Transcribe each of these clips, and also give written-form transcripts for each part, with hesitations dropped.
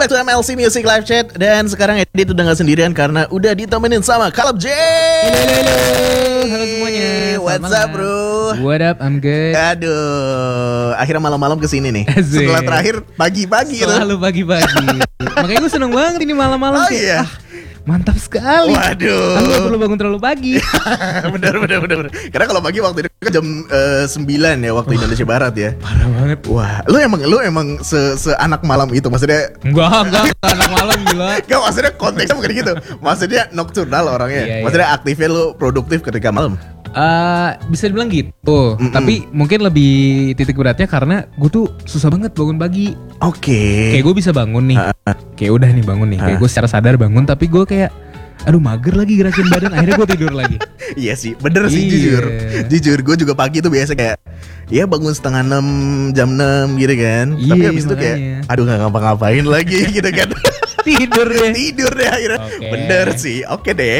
back to MLC Music Live Chat. Dan sekarang Edit udah gak sendirian karena udah ditemenin sama Caleb J. Halo semuanya. What's up bro? What up, I'm good. Aduh, akhirnya malam-malam kesini nih. Asik. Setelah terakhir pagi-pagi gitu. Selalu pagi-pagi. Makanya gue seneng banget ini malam-malam. Oh iya. Mantap sekali. Waduh. Aku gak perlu bangun terlalu pagi. Bener. Karena kalau pagi waktu itu kan jam 9 ya waktu Indonesia Barat ya. Parah banget. Wah, lu emang se-anak malam itu, maksudnya? Enggak anak malam gila. Enggak, maksudnya konteksnya bukan gitu. Maksudnya nocturnal orangnya. Iya. Maksudnya aktifnya lu produktif ketika malam. Bisa dibilang gitu. Tapi mungkin lebih titik beratnya karena gue tuh susah banget bangun pagi. Oke. Kayak gue bisa bangun nih. Kayak udah nih bangun nih. Kayak gue secara sadar bangun, tapi gue kayak aduh mager lagi gerakin badan. Akhirnya gue tidur lagi. Iya sih, bener sih. Iya. Jujur gue juga pagi tuh biasa kayak ya bangun setengah 6, jam 6 gitu kan. Iya, Tapi habis itu kayak makanya. aduh gak ngapa-ngapain lagi gitu kan. Tidur deh. Tidur deh akhirnya. Oke. Bener sih, oke deh.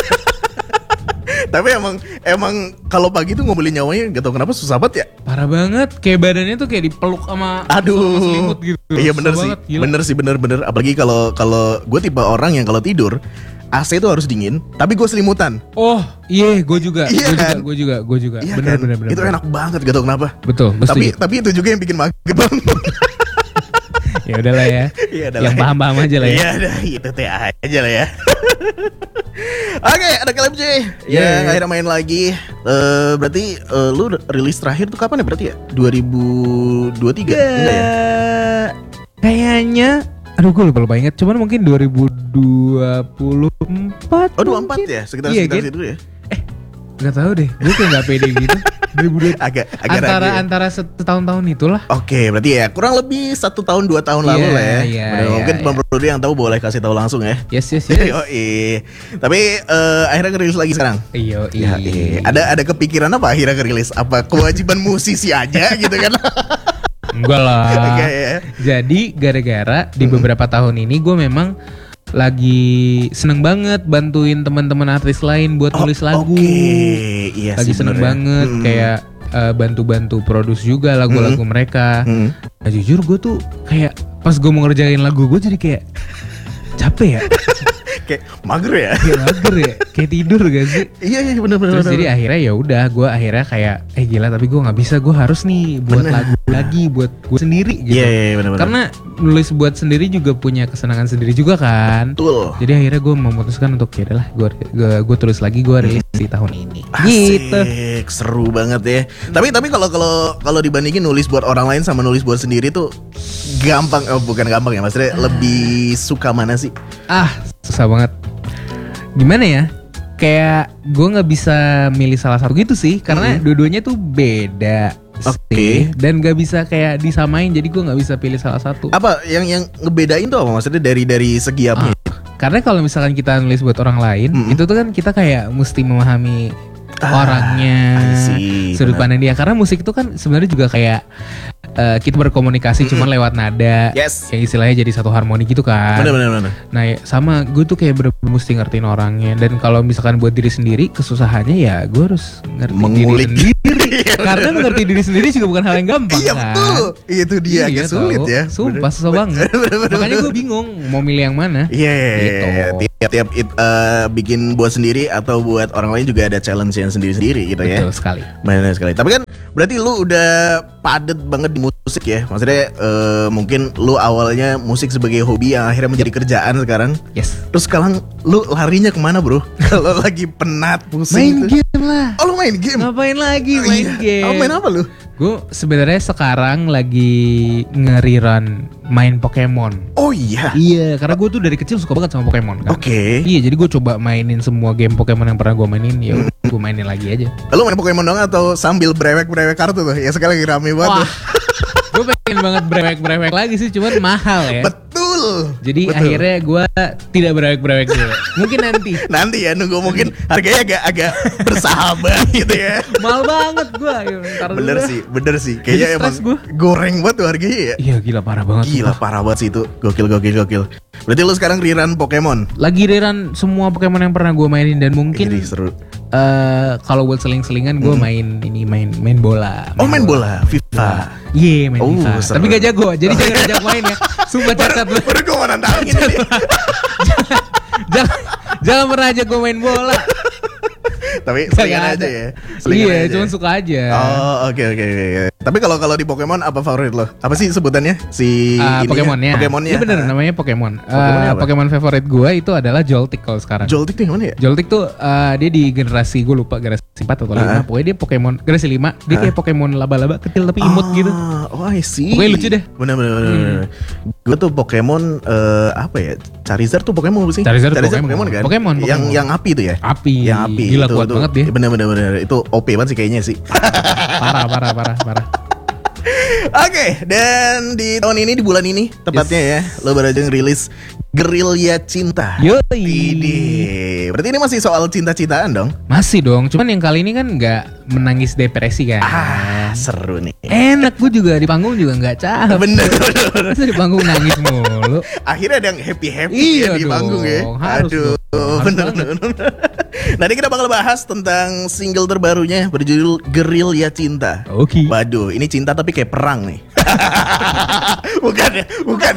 Tapi emang kalau pagi tuh ngobrolin nyawanya gak tau kenapa susah banget ya. Parah banget, kayak badannya tuh kayak dipeluk sama Aduh. selimut gitu. Iya bener Susah sih. banget, gila. Bener sih, bener. Apalagi kalau gue tipe orang yang kalau tidur AC itu harus dingin, tapi gue selimutan. Oh iya, gue juga. Iya kan? Gue juga. Iya Bener. kan? Itu enak banget, gak tau kenapa. Betul, setuju. Tapi itu juga yang bikin mager banget. Ya udahlah ya. Iya, adalah. Yang paham-paham aja lah ya. Iya dah, itu teh aja lah ya. Oke, ada Caleb J yang akhirnya main lagi. Berarti lu rilis terakhir tuh kapan ya berarti ya? 2023 enggak ya? Kayaknya aduh gue lupa ingat. Cuman mungkin 2024. Oh 24 ya? Sekitar Iya, kan? situ ya? Gak tahu deh. Gue kayak gak pede gitu. 2024. Agak ragu ya? Antara setahun-tahun itulah. Oke, berarti ya kurang lebih 1 tahun 2 tahun lalu lah ya. Iya, Mungkin iya. pemproduksi yang tahu boleh kasih tahu langsung ya. Yes. Yoi. Tapi akhirnya ngerilis lagi sekarang. Iya. Ada kepikiran apa akhirnya ngerilis? Apa kewajiban musisi aja gitu kan? Enggak lah. Enggak ya. Jadi gara-gara di beberapa tahun ini gue memang lagi seneng banget bantuin teman-teman artis lain buat nulis lagu. Oke, iya Lagi sih seneng bener ya. banget kayak bantu-bantu produce juga lagu-lagu mereka. Nah jujur gue tuh kayak pas gue mau ngerjain lagu gue jadi kayak capek ya. Kayak mager ya. Kayak mager ya. Kayak tidur gak sih? Iya bener. Terus jadi akhirnya ya udah gue akhirnya kayak gila tapi gue nggak bisa, gue harus nih buat lagu lagi buat gue sendiri gitu. Iya bener. Karena nulis buat sendiri juga punya kesenangan sendiri juga kan. Betul. Jadi akhirnya gue memutuskan untuk ya udahlah gue tulis lagi, gue rilis di tahun ini. Asik, Gitu. seru banget ya. Tapi kalau dibandingin nulis buat orang lain sama nulis buat sendiri tuh gampang, bukan gampang ya, maksudnya lebih suka mana sih? Susah banget. Gimana ya? Kayak gue nggak bisa milih salah satu gitu sih, karena dua-duanya tuh beda. Oke. Sih. Dan gak bisa kayak disamain, jadi gue nggak bisa pilih salah satu. Apa yang ngebedain tuh apa maksudnya dari segi apa? Karena kalau misalkan kita nulis buat orang lain, itu tuh kan kita kayak mesti memahami orangnya, I see, sudut benar. pandang dia. Karena musik itu kan sebenarnya juga kayak kita berkomunikasi cuman lewat nada, Yes. yang istilahnya jadi satu harmoni gitu kan. Bener. Nah ya, sama gue tuh kayak bener-bener mesti ngertiin orangnya. Dan kalau misalkan buat diri sendiri kesusahannya ya gue harus ngerti Mengulik. diri sendiri. Karena mengerti diri sendiri juga bukan hal yang gampang Iya kan. betul. Itu dia agak sulit tau. ya. Sumpah susah banget. Makanya gue bingung mau milih yang mana. Iya. Gitu. Tiap bikin buat sendiri atau buat orang lain juga ada challenge yang sendiri-sendiri gitu ya. Betul sekali. Benar sekali. Tapi kan berarti lu udah padet banget di musik ya. Maksudnya mungkin lu awalnya musik sebagai hobi yang akhirnya menjadi kerjaan sekarang. Yes. Terus sekarang lu larinya kemana bro? Kalau lagi penat pusing Main gitu. game lah. Oh lu main game? Ngapain lagi Oh, main iya. game? Oh main apa lu? Gue sebenarnya sekarang lagi nge-rerun main Pokemon. Oh iya. Iya, karena gue tuh dari kecil suka banget sama Pokemon kan. Oke. Iya, jadi gue coba mainin semua game Pokemon yang pernah gue mainin. Ya udah, gue mainin lagi aja. Lu main Pokemon dong atau sambil brewek-brewek kartu tuh? Ya sekarang lagi rame banget. Wah, tuh. gue pengen banget brewek-brewek lagi sih, cuman mahal ya. Betul. Jadi Betul. akhirnya gue tidak brewek-brewek dulu. Mungkin nanti. Nanti ya nunggu mungkin harganya agak bersahabat gitu ya. Mahal banget gue. Bener sih. Kayaknya Jadi emang stres gua. goreng banget tuh harganya ya. Iya gila parah banget. Gila parah banget sih itu. Gokil. Berarti lu sekarang rerun Pokemon. Lagi rerun semua Pokemon yang pernah gue mainin dan mungkin Ih, seru. kalau buat seling-selingan gue main bola. Oh, main bola, FIFA. Iya, main Oh, FIFA. seru. Tapi gak jago, jadi jangan ajak main ya. Sumpah cacat lu. Baru gue mau nantangin ini. Jangan pernah ajak gue main bola. Tapi selingan aja ya. Selingan Iya, aja. cuma suka aja. Oh, oke. Tapi kalau di Pokemon apa favorit lo? Apa sih sebutannya? Si ininya? Pokemonnya. Pokemonnya. Iya bener, namanya Pokemon. Pokemonnya apa? Pokemon favorit gue itu adalah Joltik kalau sekarang. Joltik tuh yang mana ya? Joltik tuh dia di generasi gue lupa generasi 4 atau 5. Pokoknya dia Pokemon generasi 5. Dia kayak Pokemon laba-laba kecil tapi imut gitu. Oh, I see. Pokoknya lucu deh. Bener. Gue tuh Pokemon apa ya? Charizard tuh Pokemon bukan sih? Charizard Pokemon. kan? Pokemon. Yang api tuh ya? Api. Yang api. Gila, itu, kuat banget dia. Bener. Itu OP banget sih kayaknya sih. Parah. Oke, dan di tahun ini, di bulan ini tepatnya ya, lo baru aja ngerilis Gerilya Cinta. Yoi. Ide. Berarti ini masih soal cinta-cintaan dong? Masih dong, cuman yang kali ini kan nggak menangis depresi kan. Seru nih. Enak, gue juga di panggung juga nggak cakep. Bener. Masa di panggung nangis mulu. Akhirnya ada yang happy-happy Iya ya di dong, panggung ya. harus Aduh, dong, harus bener. Nanti kita bakal bahas tentang single terbarunya berjudul Gerilya Cinta. Oke. Waduh, ini cinta tapi kayak perang nih. bukan ya.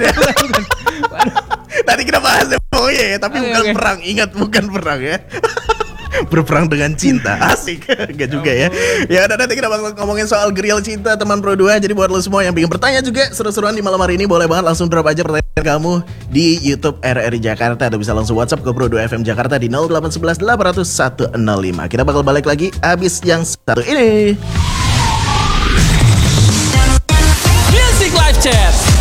Nanti kita bahas ya, pokoknya ya, tapi bukan Oke. perang. Ingat, bukan perang ya. Berperang dengan cinta. Asik. Enggak juga ya. Ya udah, nanti kita bakal ngomongin soal Gerilya Cinta teman Pro 2. Jadi buat lo semua yang pengen bertanya juga seru-seruan di malam hari ini, boleh banget langsung drop aja pertanyaan kamu di YouTube RRI Jakarta, atau bisa langsung WhatsApp ke Pro 2 FM Jakarta di 0811 800 165. Kita bakal balik lagi abis yang satu ini. Music Live Chat.